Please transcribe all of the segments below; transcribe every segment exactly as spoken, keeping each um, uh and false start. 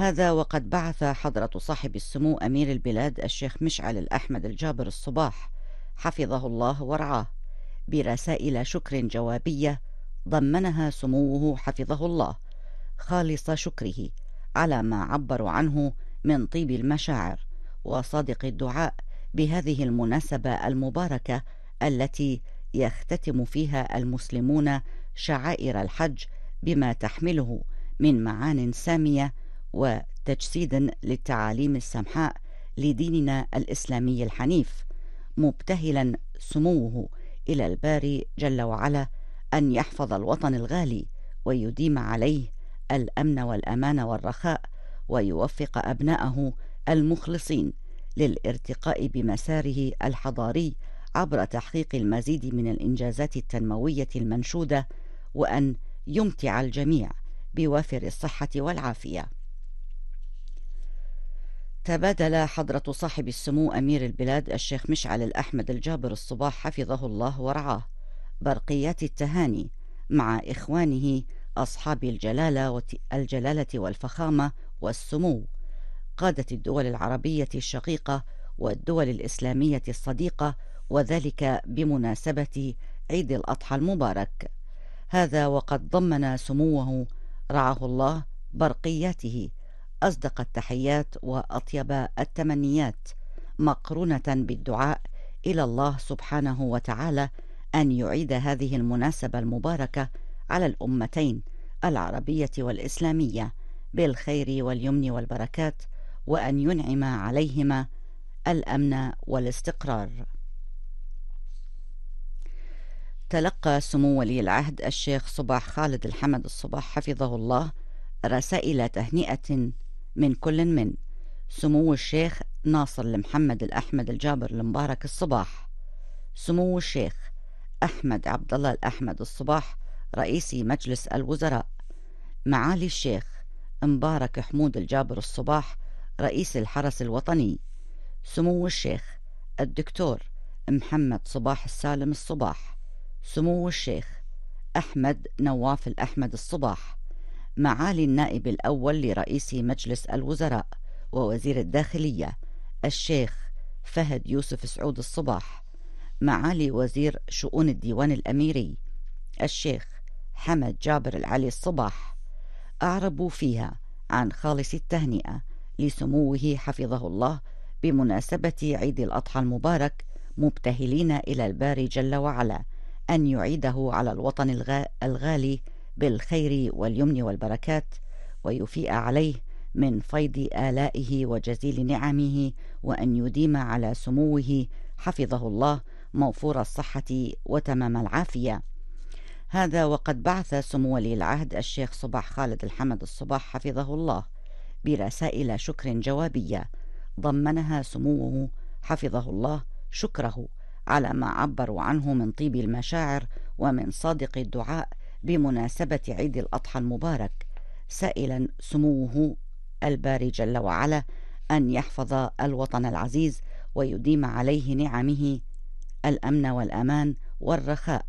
هذا وقد بعث حضرة صاحب السمو أمير البلاد الشيخ مشعل الأحمد الجابر الصباح حفظه الله ورعاه برسائل شكر جوابية ضمنها سموه حفظه الله خالص شكره على ما عبروا عنه من طيب المشاعر وصادق الدعاء بهذه المناسبة المباركة التي يختتم فيها المسلمون شعائر الحج بما تحمله من معان سامية وتجسيد للتعاليم السمحاء لديننا الإسلامي الحنيف، مبتهلا سموه إلى الباري جل وعلا أن يحفظ الوطن الغالي ويديم عليه الأمن والأمان والرخاء، ويوفق أبناءه المخلصين للارتقاء بمساره الحضاري عبر تحقيق المزيد من الإنجازات التنموية المنشودة، وأن يمتع الجميع بوافر الصحة والعافية. تبادل حضرة صاحب السمو أمير البلاد الشيخ مشعل الأحمد الجابر الصباح حفظه الله ورعاه برقيات التهاني مع إخوانه أصحاب الجلالة الجلالة والفخامة والسمو قادة الدول العربية الشقيقة والدول الإسلامية الصديقة، وذلك بمناسبة عيد الأضحى المبارك. هذا وقد ضمن سموه رعاه الله برقياته أصدق التحيات وأطيب التمنيات، مقرونة بالدعاء إلى الله سبحانه وتعالى أن يعيد هذه المناسبة المباركة على الأمتين العربية والإسلامية بالخير واليمن والبركات، وأن ينعم عليهما الأمن والاستقرار. تلقى سمو ولي العهد الشيخ صباح خالد الحمد الصباح حفظه الله رسائل تهنئة من كل من سمو الشيخ ناصر المحمد الأحمد الجابر المبارك الصباح، سمو الشيخ أحمد عبد الله الأحمد الصباح رئيس مجلس الوزراء، معالي الشيخ مبارك حمود الجابر الصباح رئيس الحرس الوطني، سمو الشيخ الدكتور محمد صباح السالم الصباح، سمو الشيخ أحمد نواف الأحمد الصباح، معالي النائب الأول لرئيس مجلس الوزراء ووزير الداخلية الشيخ فهد يوسف سعود الصباح، معالي وزير شؤون الديوان الأميري الشيخ حمد جابر العلي الصباح، أعربوا فيها عن خالص التهنئة لسموه حفظه الله بمناسبة عيد الأضحى المبارك، مبتهلين إلى الباري جل وعلا أن يعيده على الوطن الغا الغالي بالخير واليمن والبركات، ويفيء عليه من فيض آلائه وجزيل نعمه، وأن يديم على سموه حفظه الله موفور الصحة وتمام العافية. هذا وقد بعث سمو ولي العهد الشيخ صباح خالد الحمد الصباح حفظه الله برسائل شكر جوابية ضمنها سموه حفظه الله شكره على ما عبروا عنه من طيب المشاعر ومن صادق الدعاء بمناسبة عيد الأضحى المبارك، سائلا سموه الباري جل وعلا أن يحفظ الوطن العزيز ويديم عليه نعمه الأمن والأمان والرخاء،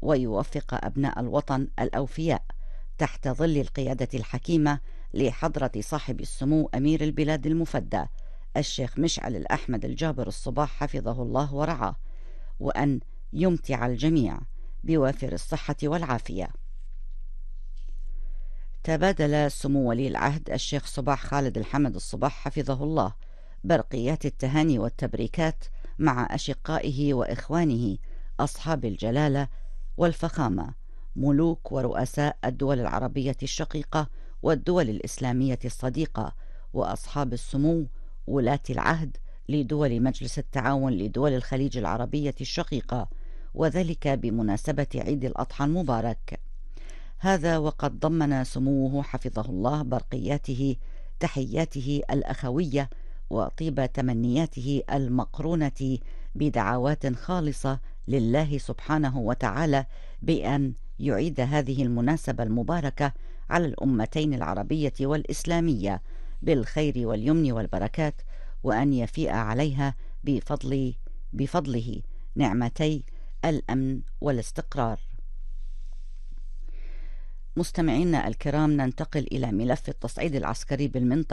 ويوفق أبناء الوطن الأوفياء تحت ظل القيادة الحكيمة لحضرة صاحب السمو أمير البلاد المفدى الشيخ مشعل الأحمد الجابر الصباح حفظه الله ورعاه، وأن يمتع الجميع بوافر الصحة والعافية. تبادل سمو ولي العهد الشيخ صباح خالد الحمد الصباح حفظه الله برقيات التهاني والتبريكات مع أشقائه وإخوانه أصحاب الجلالة والفخامة ملوك ورؤساء الدول العربية الشقيقة والدول الإسلامية الصديقة وأصحاب السمو ولاة العهد لدول مجلس التعاون لدول الخليج العربية الشقيقة، وذلك بمناسبة عيد الأضحى المبارك. هذا وقد ضمن سموه حفظه الله برقياته تحياته الأخوية وطيب تمنياته المقرونة بدعوات خالصة لله سبحانه وتعالى بأن يعيد هذه المناسبة المباركة على الأمتين العربية والإسلامية بالخير واليمن والبركات، وأن يفيء عليها بفضل بفضله نعمتي الأمن والاستقرار. مستمعينا الكرام، ننتقل إلى ملف التصعيد العسكري بالمنطقة.